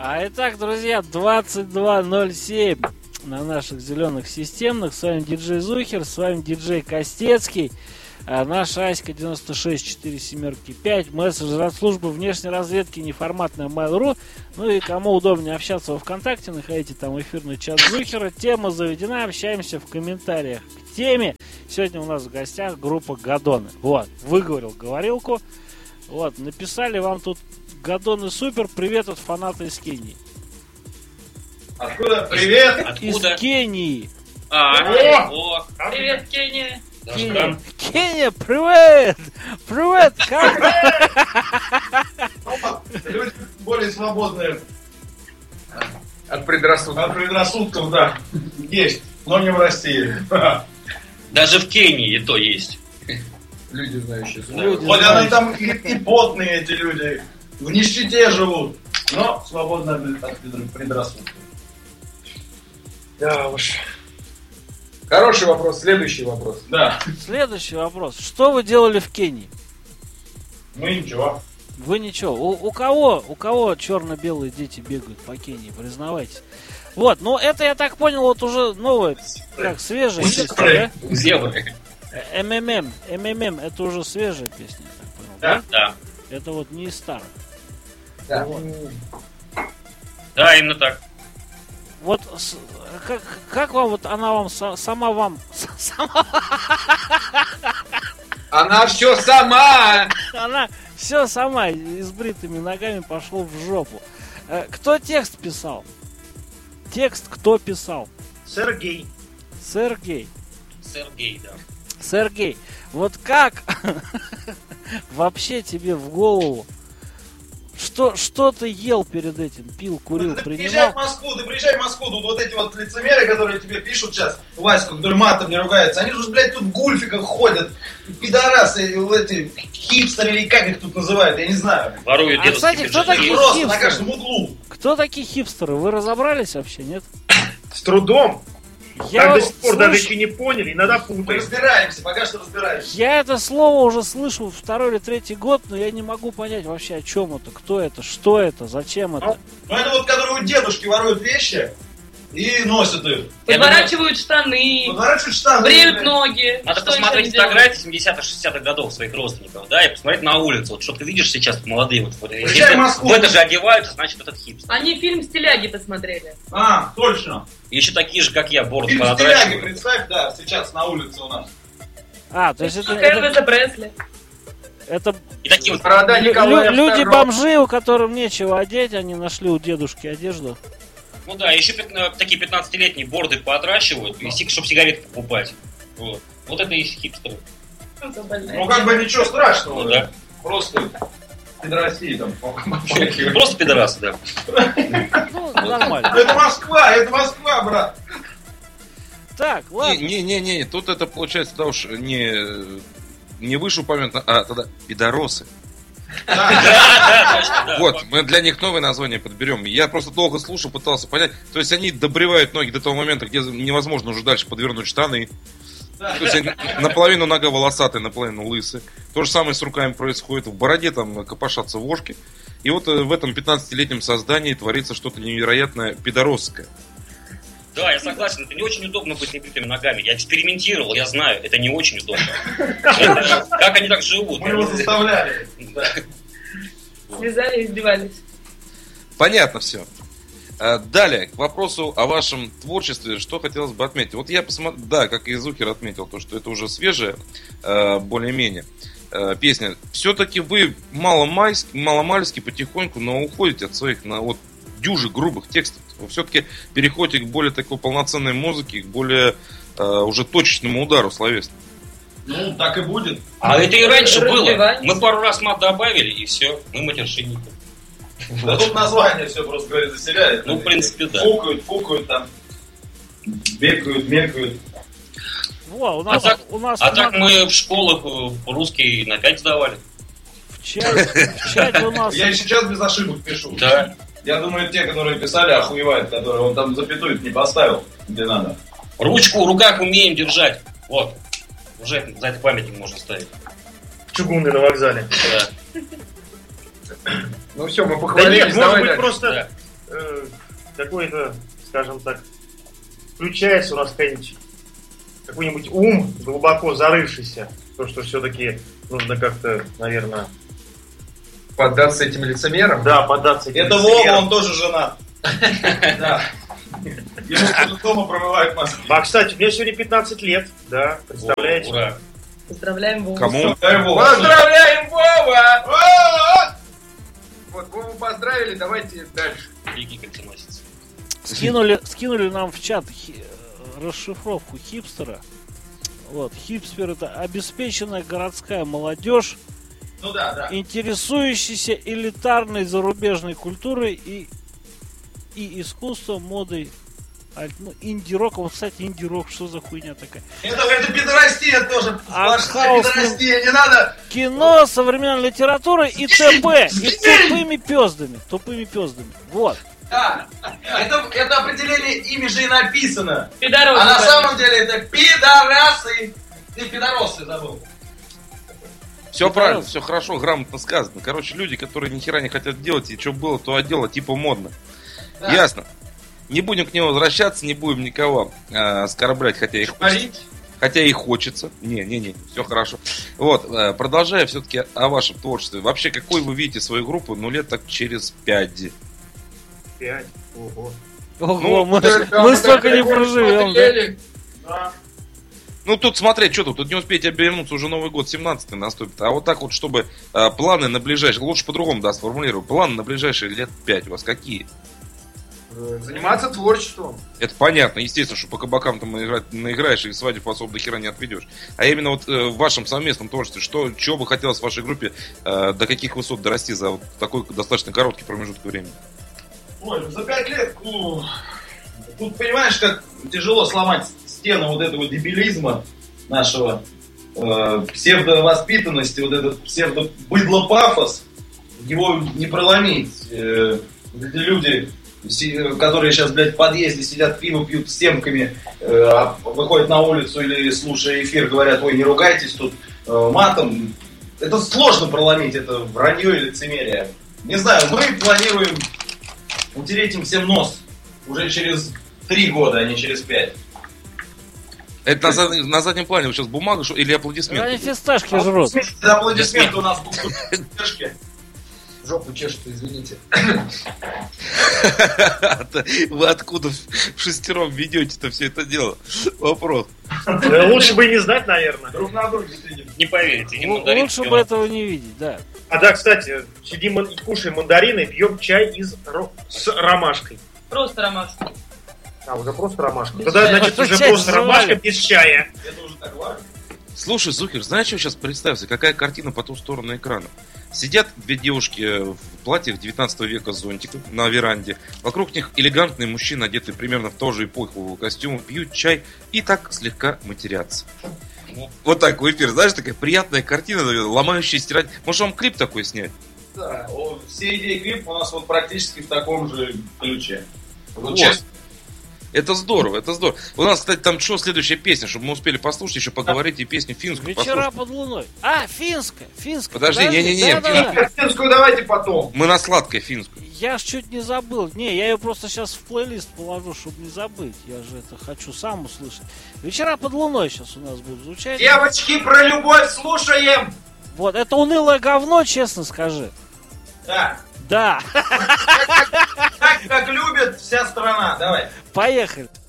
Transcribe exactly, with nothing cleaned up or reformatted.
А итак, друзья, двадцать два ноль семь на наших зеленых системных. С вами диджей Зухер, с вами диджей Костецкий. А наша Аська девяносто шесть четыре семерки пять, мессенджер от службы внешней разведки неформатная Mail.ru. Ну и кому удобнее общаться во ВКонтакте, находите там эфирный чат Зухера. Тема заведена, общаемся в комментариях к теме. Сегодня у нас в гостях группа Гадоны. Вот, выговорил говорилку. Вот, написали вам тут Гадоны супер, привет от фаната из Кении. Откуда? Привет! Откуда? Из Кении. А, О! о, Привет, Кения. Кения, Кения, привет! Привет, как? Люди более свободные От предрассудков. от предрассудков, да, есть, но не в России. Даже в Кении и то есть. Люди, знающие слово. Люди Вот они знающие. там и, и потные эти люди, в нищете живут, но свободно от предрассудков. Да уж. Хороший вопрос. Следующий вопрос. Да, Следующий вопрос. Что вы делали в Кении? ну и ничего. Вы ничего. У, у кого, у кого черно-белые дети бегают по Кении, признавайтесь. Вот, ну это, я так понял, вот уже новое, как свежая песня, да? Зебры. МММ, МММ, это уже свежая песня, я так понял, Да. Да. да? Это вот не из старых. Да. Вот. Да, именно так. Вот с- как, как вам, вот она вам, са- сама вам, с- сама, Она все сама. она все сама и с бритыми ногами пошло в жопу. Э, Кто текст писал? Текст кто писал? Сергей. Сергей. Сергей, да. Сергей, вот как вообще тебе в голову, что, что ты ел перед этим, пил, курил, Ты приезжай в принимал? Москву, ты приезжай в Москву, тут вот эти вот лицемеры, которые тебе пишут сейчас, Ваську, которые матом не ругаются, они же, блядь, тут в гульфиках ходят, пидорасы, вот эти хипстеры, или как их тут называют, я не знаю. Воруют А, дедовские кстати, кто бюджеты. такие? Просто на хипстеры. каждом углу. Кто такие хипстеры? Вы разобрались вообще, нет? С трудом. Я Так до вот сих пор даже слышу- еще не поняли, иногда Мы путаем. разбираемся, пока что разбираемся. Я это слово уже слышу второй или третий год, но я не могу понять вообще, о чем это, кто это, что это, зачем это. Ну это вот, которые у дедушки воруют вещи и носят их. Я Подворачивают штаны, Подворачивают штаны. бреют блядь. ноги. Надо Что посмотреть еще они фотографии семидесятых-шестидесятых годов своих родственников, да, и посмотреть на улицу. Вот что ты видишь сейчас, молодые вот, вот Приезжай если в Москву. в это же одеваются, значит этот хипстер. делают? Они фильм «Стиляги» посмотрели. А, точно. И еще такие же, как я, бороду Фильм «Стиляги», понадрачивают. представь, да, сейчас на улице у нас. А, то есть это, Элвиса это, Пресли. это И такие вот Борода лю- Николая лю- люди второго. бомжи, у которых нечего одеть, они нашли у дедушки одежду. Ну да, еще пятна- такие пятнадцатилетние борды поотращивают, и си- чтобы сигареты покупать. Вот. Вот это и есть хипстеры. Ну как бы ничего страшного. Ну да. Просто пидорасии там. Просто пидорасы, да. Ну, нормально. Это Москва, это Москва, брат. Так, ладно. Не-не-не, тут это получается, да уж, не, не вышеупомянуто, а тогда пидоросы. Да, да, точно, да. Вот, мы для них новое название подберем. Я просто долго слушал, пытался понять. То есть они добривают ноги до того момента, где невозможно уже дальше подвернуть штаны. То есть они наполовину нога волосатая, наполовину лысая. То же самое с руками происходит. В бороде там копошатся вошки. И вот э, в этом пятнадцатилетнем создании творится что-то невероятное пидоросское. Да, я согласен, это не очень удобно быть небритыми ногами. Я экспериментировал, я знаю, это не очень удобно. Это- Как они так живут? Мы его заставляли. Связали и издевались. Понятно все. Далее, к вопросу о вашем творчестве, что хотелось бы отметить. Вот я посмотрел, да, как и Зухер отметил, то, что это уже свежая, э, более-менее, э, песня. Все-таки вы маломальски, маломальски потихоньку, но уходите от своих на, вот, дюжи грубых текстов. Вы все-таки переходите к более такой полноценной музыке, к более э, уже точечному удару словесному. Ну, так и будет. А это и раньше было. Развиваемся. Мы пару раз мат добавили, и все, мы матершинники. Да тут название все просто говорит за себя. Ну, в принципе, да. Фукают, фукают там. Бегают, мекают. Во, у А нас, так, у нас а на- так мы в школах э, русский на пять сдавали. в чате, в чате у нас... Я и сейчас без ошибок пишу. Да. Я думаю, те, которые писали, охуевают, которые он там запятую не поставил, где надо. Ручку в руках умеем держать. Вот. Уже за это памятник можно ставить. Чугунный на вокзале. Да. Ну все, мы Да похвалились. нет, может давай быть дальше. просто Да. э, какой-то, скажем так, включается у нас какой-нибудь, какой-нибудь ум глубоко зарывшийся. То, что все-таки нужно как-то, наверное, Поддаться этим лицемерам? да, поддаться этим Это лицемерам. Вова, он тоже женат. Да. Ему кто-то дома промывает мозги. А, кстати, мне сегодня пятнадцать лет, да, представляете? Ура. Поздравляем, Вову. Кому? Дай Вова. Поздравляем, Вова! А! Вот, Вову поздравили, давайте дальше. Великий кольценосец. Скинули, скинули нам в чат хи- расшифровку хипстера. Вот, хипстер — это обеспеченная городская молодежь, Ну да, да. интересующаяся элитарной зарубежной культурой и, и искусством, модой, аль- ну, инди-роком. Кстати, инди-рок, что за хуйня такая? Это, это пидорастия тоже. А Сплошная хаос, пидорастия, не надо. Кино, современная литература и т.п. И тупыми пездами. Тупыми пездами. Вот. Да. Это, это определение ими же и написано. Пидорасы. А на самом деле это пидорасы. Ты пидоросы забыл. Все Это правильно, раз. все хорошо, грамотно сказано. Короче, люди, которые ни хера не хотят делать, и что было, то отдело, типа модно. Да. Ясно. Не будем к нему возвращаться, не будем никого э, оскорблять, хотя их хочется. Говорить. Хотя и хочется. Не, не, не, все хорошо. Вот, э, продолжая все-таки о вашем творчестве. Вообще, какой вы видите свою группу, ну, лет так через пять? Пять. Ого. Ого, Ну, мы, Да, мы да, столько да, не да, проживем. Да? смотрели. Ну, тут смотреть, что тут, тут не успеть обернуться, уже Новый год семнадцатый наступит. А вот так вот, чтобы э, планы на ближайшие, лучше по-другому, да, сформулирую. Планы на ближайшие лет пять у вас какие? Э, Заниматься творчеством. Это понятно, естественно, что по кабакам там наиграть, наиграешь и свадеб особо до хера не отведешь. А именно вот э, в вашем совместном творчестве, что, чего бы хотелось в вашей группе, э, до каких высот дорасти за вот такой достаточно короткий промежуток времени? Ой, ну за пять лет, ну, тут понимаешь, как тяжело сломать стену вот этого дебилизма нашего, э, псевдовоспитанности, вот этот псевдобыдло-пафос, его не проломить. Э, эти люди, си- которые сейчас, блядь, в подъезде сидят, пиво пьют с темками, э, а выходят на улицу или, слушая эфир, говорят: ой, не ругайтесь тут э, матом. Это сложно проломить, это вранье и лицемерие. Не знаю, мы планируем утереть им всем нос уже через три года, а не через пять. Это на, зад- на заднем плане вот сейчас бумага что- или Они аплодисменты? фисташки жрут. За аплодисменты у нас будут поддержки. Жопу чешет, извините. Вы откуда в шестером ведете-то все это дело? Вопрос. Да лучше бы и не знать, наверное. Друг на друге сидим. Не поверите, не Ну, мандарин. лучше пьем. бы этого не видеть, да. А да, кстати, сидим и кушаем мандарины, пьем чай из ро- с ромашкой. Просто ромашка. А, уже просто ромашка. Без Тогда, чая. значит, уже Чай просто завалим. ромашка без чая. Это уже так важно. Слушай, Зухер, знаешь, что сейчас представься? Какая картина по ту сторону экрана? Сидят две девушки в платьях девятнадцатого века с зонтиком на веранде. Вокруг них элегантные мужчины, одетые примерно в ту же эпоху костюмов, пьют чай и так слегка матерятся. Вот так в эфир, знаешь, такая приятная картина, ломающая стирать. Может, вам клип такой снять? Да, о, все идеи клипа у нас вот практически в таком же ключе. Вот Вот. честно. Это здорово, это здорово. У нас, кстати, там что следующая песня, чтобы мы успели послушать, еще поговорить и песню финскую Вечера послушать. под луной. А, финская, финская. Подожди, не-не-не, Да-да-да. Финскую давайте потом. Мы на сладкое финскую. Я ж чуть не забыл. Не, я ее просто сейчас в плейлист положу, чтобы не забыть. Я же это хочу сам услышать. Вечера под луной сейчас у нас будут звучать. Девочки, про любовь слушаем! Вот, это унылое говно, честно скажи. Да. Да, Так, как любит вся страна. Давай. поехали.